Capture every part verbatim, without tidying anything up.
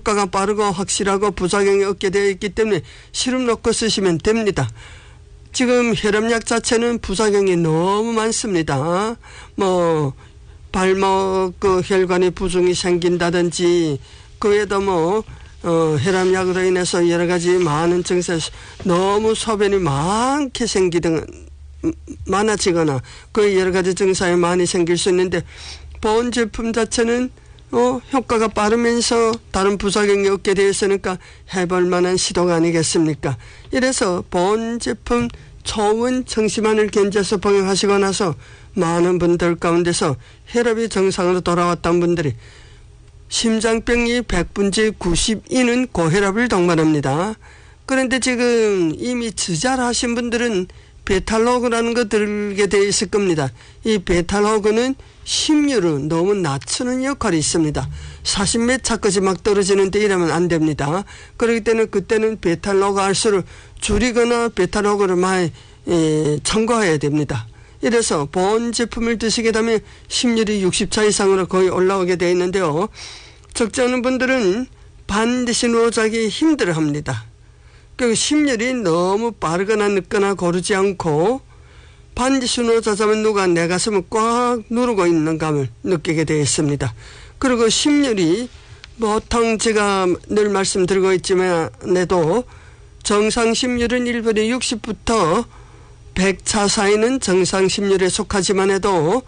효과가 빠르고 확실하고 부작용이 없게 되어 있기 때문에 시럽 넣고 쓰시면 됩니다. 지금 혈압약 자체는 부작용이 너무 많습니다. 뭐 발목 그 혈관에 부종이 생긴다든지 그 외에도 뭐 어, 혈압약으로 인해서 여러 가지 많은 증세, 너무 소변이 많게 생기든 많아지거나 그 여러 가지 증상이 많이 생길 수 있는데 보온 제품 자체는 어, 효과가 빠르면서 다른 부작용이 없게 되어 있으니까 해볼 만한 시도가 아니겠습니까? 이래서 보온 제품 초원 청심환을 견제해서 복용하시고 나서 많은 분들 가운데서 혈압이 정상으로 돌아왔던 분들이 심장병이 백 분의 구십이는 고혈압을 동반합니다. 그런데 지금 이미 지잘하신 분들은 베탈로그라는 거 들게 되어 있을 겁니다. 이 베탈로그는 심률을 너무 낮추는 역할이 있습니다. 사십 몇 차까지 막 떨어지는데 이러면 안 됩니다. 그렇기 때문에 그때는 베탈로그 알수를 줄이거나 베탈로그를 많이 에, 첨가해야 됩니다. 이래서 보온 제품을 드시게 되면 심률이 육십 차 이상으로 거의 올라오게 되어 있는데요. 적지 않은 분들은 반드시 누워 자기 힘들어합니다. 그 심률이 너무 빠르거나 늦거나 고르지 않고 반드시 누워 자자면 누가 내 가슴을 꽉 누르고 있는 감을 느끼게 되어 있습니다. 그리고 심률이 보통 제가 늘 말씀드리고 있지만 내도 정상 심률은 일 분에 육십부터 백 차 사이는 정상 심률에 속하지만 해도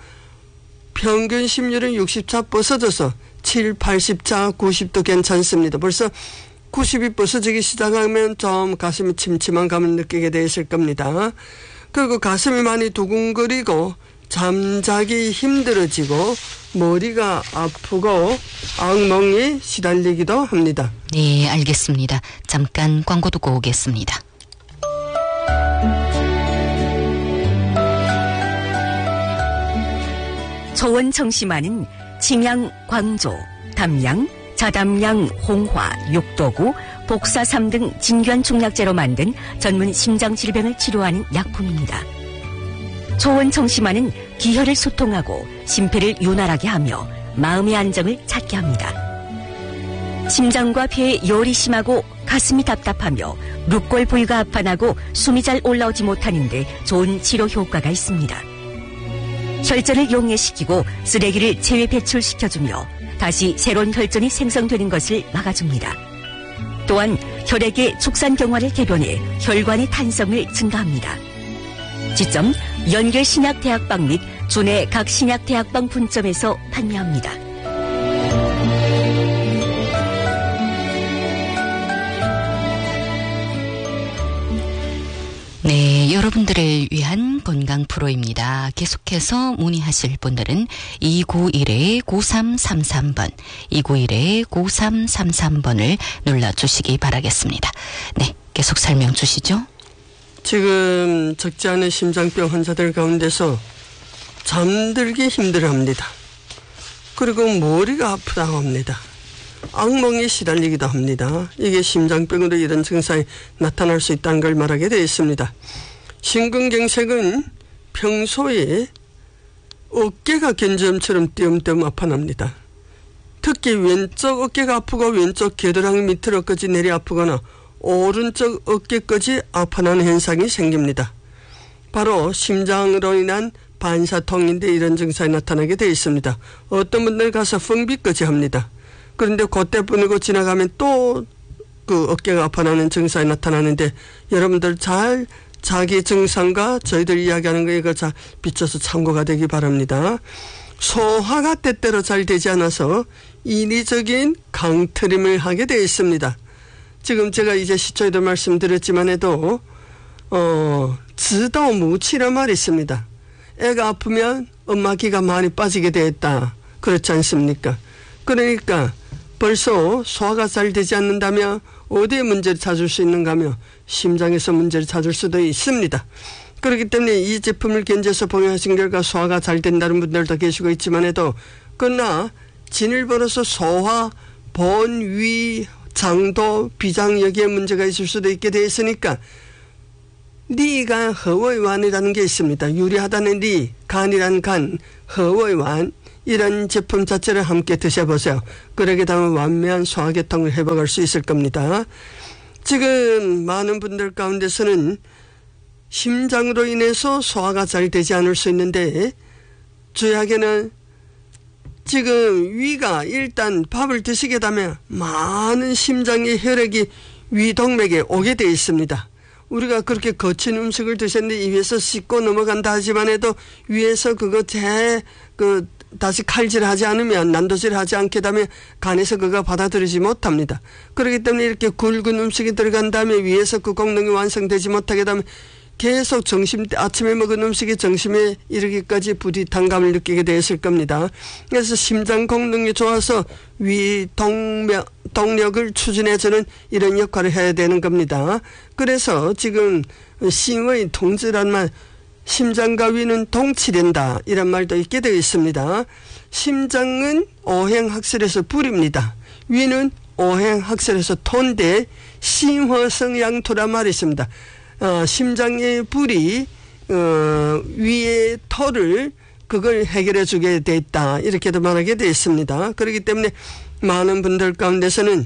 평균 심률은 육십 차 벗어져서 칠, 팔십 차, 구십도 괜찮습니다. 벌써 구십이 벗어지기 시작하면 좀 가슴이 침침한 감을 느끼게 되어 있을 겁니다. 그리고 가슴이 많이 두근거리고 잠자기 힘들어지고 머리가 아프고 악몽에 시달리기도 합니다. 네, 알겠습니다. 잠깐 광고 듣고 오겠습니다. 초원 청심환은 침양, 광조, 담양, 자담양, 홍화, 육도구, 복사삼 등 진귀한 중약재로 만든 전문 심장질병을 치료하는 약품입니다. 초원 청심환은 기혈을 소통하고 심폐를 윤활하게 하며 마음의 안정을 찾게 합니다. 심장과 폐에 열이 심하고 가슴이 답답하며 룩골 부위가 아파나고 숨이 잘 올라오지 못하는 데 좋은 치료 효과가 있습니다. 혈전을 용해시키고 쓰레기를 체외 배출시켜주며 다시 새로운 혈전이 생성되는 것을 막아줍니다. 또한 혈액의 축산경화를 개변해 혈관의 탄성을 증가합니다. 지점 연결신약대학방 및 주내 각 신약대학방 분점에서 판매합니다. 네, 여러분들을 위한 건강 프로입니다. 계속해서 문의하실 분들은 이구일 구삼삼삼 번, 이구일 구삼삼삼 번을 눌러주시기 바라겠습니다. 네, 계속 설명 주시죠. 지금 적지 않은 심장병 환자들 가운데서 잠들기 힘들어합니다. 그리고 머리가 아프다고 합니다. 악몽에 시달리기도 합니다. 이게 심장병으로 이런 증상이 나타날 수 있다는 걸 말하게 되어 있습니다. 심근경색은 평소에 어깨가 견점처럼 띄엄띄엄 아파납니다. 특히 왼쪽 어깨가 아프고 왼쪽 겨드랑이 밑으로까지 내려 아프거나 오른쪽 어깨까지 아파나는 현상이 생깁니다. 바로 심장으로 인한 반사통인데 이런 증상이 나타나게 되어 있습니다. 어떤 분들 가서 펑비까지 합니다. 그런데 그때 뿐이고 지나가면 또 그 어깨가 아파나는 증상이 나타나는데 여러분들 잘 자기 증상과 저희들 이야기하는 거 이거 잘 비춰서 참고가 되기 바랍니다. 소화가 때때로 잘 되지 않아서 인위적인 강트림을 하게 되어 있습니다. 지금 제가 이제 시초에도 말씀드렸지만 해도 어, 지도 무치란 말이 있습니다. 애가 아프면 엄마 기가 많이 빠지게 되었다. 그렇지 않습니까? 그러니까 벌써 소화가 잘 되지 않는다면 어디에 문제를 찾을 수 있는가 하면 심장에서 문제를 찾을 수도 있습니다. 그렇기 때문에 이 제품을 견제해서 복용하신 결과 소화가 잘 된다는 분들도 계시고 있지만 해도 그러나 진을 벌어서 소화, 본, 위, 장도, 비장 여기에 문제가 있을 수도 있게 되어 있으니까 리간 허월완이라는 게 있습니다. 유리하다는 리, 간이란 간, 허월완 이런 제품 자체를 함께 드셔보세요. 그러게 되면 완면한 소화계통을 회복할 수 있을 겁니다. 지금 많은 분들 가운데서는 심장으로 인해서 소화가 잘 되지 않을 수 있는데 주약에는 지금 위가 일단 밥을 드시게 되면 많은 심장의 혈액이 위동맥에 오게 되어 있습니다. 우리가 그렇게 거친 음식을 드셨는데 입에서 씻고 넘어간다 하지만 해도 위에서 그거 재, 그, 다시 칼질하지 않으면 난도질하지 않게 되면 간에서 그거 받아들이지 못합니다. 그렇기 때문에 이렇게 굵은 음식이 들어간 다음에 위에서 그功能이 완성되지 못하게 되면 계속 점심 때 아침에 먹은 음식이 점심에 이르기까지 부디탄감을 느끼게 되었을 겁니다. 그래서 심장功能이 좋아서 위 동력, 동력을 추진해주는 이런 역할을 해야 되는 겁니다. 그래서 지금 싱의 동지란 말, 심장과 위는 동치된다 이런 말도 있게 되어 있습니다. 심장은 오행학설에서 불입니다. 위는 오행학설에서 토인데 심화성양토란 말이 있습니다. 어, 심장의 불이 어, 위의 토를 그걸 해결해 주게 돼 있다 이렇게도 말하게 되어 있습니다. 그렇기 때문에 많은 분들 가운데서는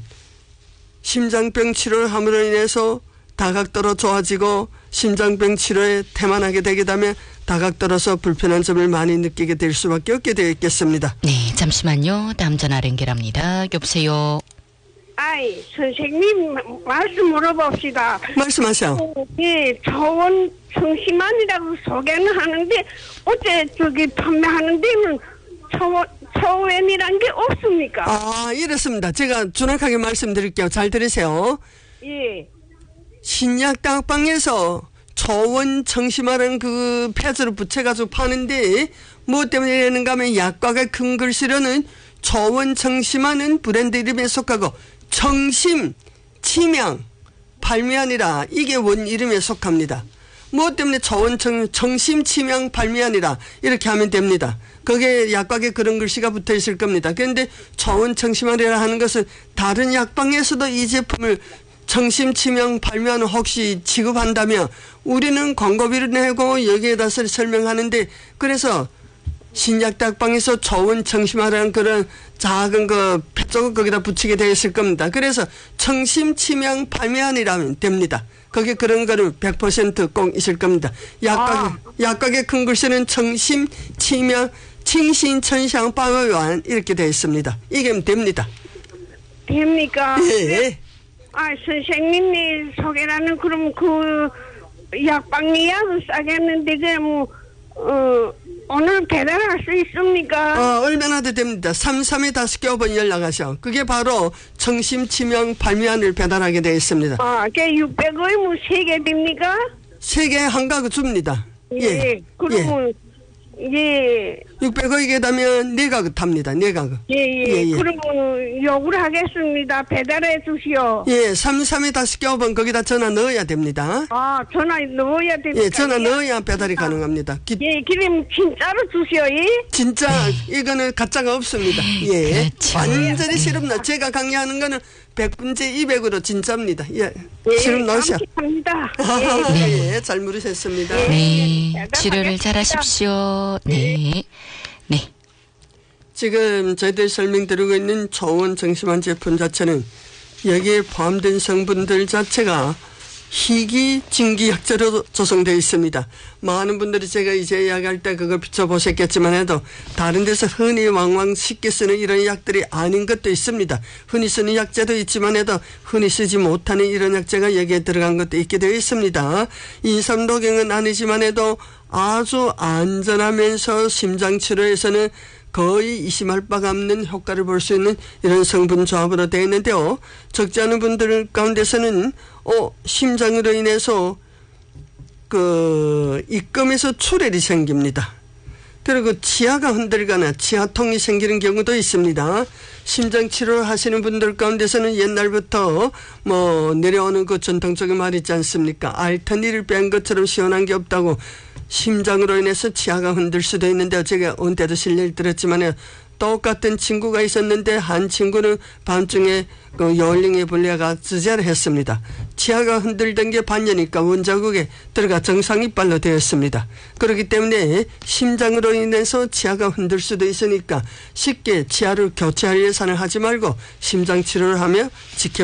심장병 치료를 함으로 인해서 다각도로 좋아지고 심장병 치료에 태만하게 되게 되면 다각도로서 불편한 점을 많이 느끼게 될 수밖에 없게 되어 있겠습니다. 네, 잠시만요. 다음 전화 연결합니다. 여보세요. 아이, 선생님 말씀 물어봅시다. 말씀하세요. 예, 저원 청심환이라고 소개는 하는데 어째 저기 판매하는 데는 초, 초웬이란 게 없습니까? 아, 이렇습니다. 제가 정확하게 말씀드릴게요. 잘 들으세요. 예. 신약다락방에서 초원 청심환은 그 폐지로 붙여가지고 파는데 뭐 때문에 이러는가 하면 약과가 큰 글씨로는 초원 청심환은 브랜드 이름에 속하고 청심, 치명, 발미아니라 이게 원 이름에 속합니다. 뭐 때문에 초원 청, 청심, 치명, 발미아니라 이렇게 하면 됩니다. 거기에 약과에 그런 글씨가 붙어 있을 겁니다. 그런데 초원 청심환이라 하는 것은 다른 약방에서도 이 제품을 청심, 치명, 발미안을 혹시 지급한다면 우리는 광고비를 내고 여기에다 설명하는데 그래서 신약다락방에서 초원 청심하라는 그런 작은 그 펫조각 거기다 붙이게 되어 있을 겁니다. 그래서 청심, 치명, 발미안이라면 됩니다. 거기에 그런 거는 백 퍼센트 꼭 있을 겁니다. 약각에, 아. 약각의 큰 글씨는 청심, 치명, 칭신, 천상, 빠외완 이렇게 되어 있습니다. 이게 됩니다. 됩니까? 예. 아, 선생님이 소개라는 그럼 그 약방이 약을 싸겠는데 그 뭐 어, 오늘 배달할 수 있습니까? 어, 얼마나도 됩니다. 삼삼에 다섯 개 번 연락하셔. 그게 바로 청심, 치명, 발미안을 배달하게 되어 있습니다. 아, 그게 육백 원이 뭐 세 개 됩니까? 세 개 한 가구 줍니다. 예. 예. 그러면 예. 예. 육백 원이게 되면 네 가구 탑니다. 네 가구. 예, 예. 예, 예. 그러면 요구를 하겠습니다. 배달해 주시오. 예, 삼삼에 다섯 개 번 거기다 전화 넣어야 됩니다. 아, 전화 넣어야 됩니까? 예, 전화 넣어야 배달이 아. 가능합니다. 기, 예, 그럼 진짜로 주시오. 예? 진짜 이거는 가짜가 없습니다. 예. 그렇죠. 완전히 실험나. 제가 강의하는 거는 백 분째 이백으로 진짜입니다. 예. 예, 실험 넣으셔. 감사합니다. 예, 예, 잘 물으셨습니다. 예, 네, 예, 치료를 잘 하십시오. 네. 네. 지금 저희들 설명드리고 있는 초원 청심환 제품 자체는 여기에 포함된 성분들 자체가 희귀 진기약재로 조성되어 있습니다. 많은 분들이 제가 이제 이야기할 때 그걸 비춰보셨겠지만 해도 다른 데서 흔히 왕왕 쉽게 쓰는 이런 약들이 아닌 것도 있습니다. 흔히 쓰는 약재도 있지만 해도 흔히 쓰지 못하는 이런 약재가 여기에 들어간 것도 있게 되어 있습니다. 인삼독용은 아니지만 해도 아주 안전하면서 심장치료에서는 거의 의심할 바가 없는 효과를 볼 수 있는 이런 성분 조합으로 되어 있는데요. 적지 않은 분들 가운데서는 어, 심장으로 인해서 그 입금에서 출혈이 생깁니다. 그리고 치아가 흔들거나 치아통이 생기는 경우도 있습니다. 심장 치료를 하시는 분들 가운데서는 옛날부터 뭐 내려오는 그 전통적인 말 있지 않습니까? 알턴이를 뺀 것처럼 시원한 게 없다고 심장으로 인해서 치아가 흔들 수도 있는데 제가 언제도 실례를 들었지만 똑같은 친구가 있었는데 한 친구는 밤중에 그 요일링에 불려가 주재를 했습니다. 치아가 흔들던 게 반년이니까 원자국에 들어가 정상 이빨로 되었습니다. 그렇기 때문에 심장으로 인해서 치아가 흔들 수도 있으니까 쉽게 치아를 교체할 예산을 하지 말고 심장 치료를 하며 지켜